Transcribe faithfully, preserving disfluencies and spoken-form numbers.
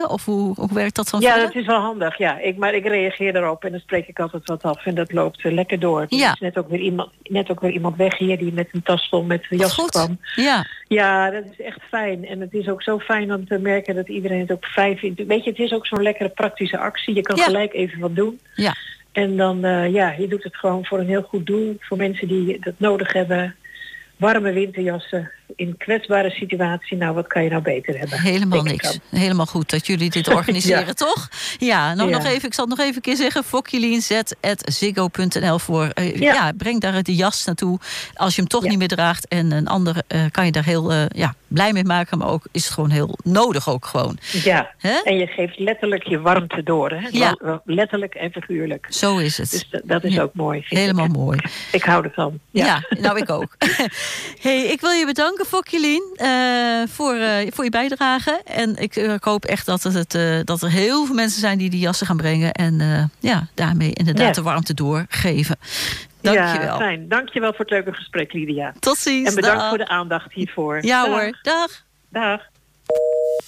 brengen? Of hoe, hoe werkt dat dan Ja, verder? dat is wel handig. Ja, ik, maar ik reageer erop en dan spreek ik altijd wat af. En dat loopt uh, lekker door. Er Ja. is net ook, weer iemand, net ook weer iemand weg hier die met een tas vol met Wat jassen goed. kwam. Ja, Ja, dat is echt fijn. En het is ook zo fijn om te merken dat iedereen het ook fijn vindt. Weet je, het is ook zo'n lekkere praktische actie. Je kan Ja. gelijk even wat doen. ja. En dan, uh, ja, je doet het gewoon voor een heel goed doel. Voor mensen die dat nodig hebben. Warme winterjassen in kwetsbare situatie. Nou, wat kan je nou beter hebben? Helemaal Denk ik niks. dan. Helemaal goed dat jullie dit organiseren, Ja. toch? Ja, nou Ja. nog even, ik zal het nog even een keer zeggen. fokjelien at ziggo punt n l voor. Uh, ja. Ja. breng daar die jas naartoe. Als je hem toch Ja. niet meer draagt. En een ander uh, kan je daar heel uh, ja, blij mee maken. Maar ook is het gewoon heel nodig ook gewoon. Ja, Hè? en je geeft letterlijk je warmte door. Hè? Ja. Wel- Letterlijk en figuurlijk. Zo is het. Dus dat, dat is Ja. ook mooi. vind Helemaal ik. mooi. Ik hou ervan. Ja. Ja. nou ik ook. hey, ik wil je bedanken, Fokjelien, uh, voor, uh, voor je bijdrage. En ik, uh, ik hoop echt dat, het, uh, dat er heel veel mensen zijn die die jassen gaan brengen. En uh, ja, daarmee inderdaad Ja. de warmte doorgeven. Dank je Ja, wel. fijn. Dank je wel voor het leuke gesprek, Lydia. Tot ziens. En bedankt Dag. voor de aandacht hiervoor. Ja Dag. hoor, dag. Dag.